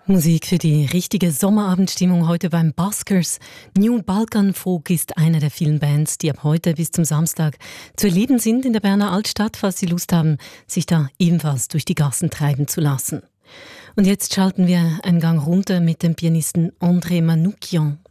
Musik für die richtige Sommerabendstimmung heute beim Buskers. New Balkan Folk ist eine der vielen Bands, die ab heute bis zum Samstag zu erleben sind in der Berner Altstadt, falls Sie Lust haben, sich da ebenfalls durch die Gassen treiben zu lassen. Und jetzt schalten wir einen Gang runter mit dem Pianisten André Manoukian.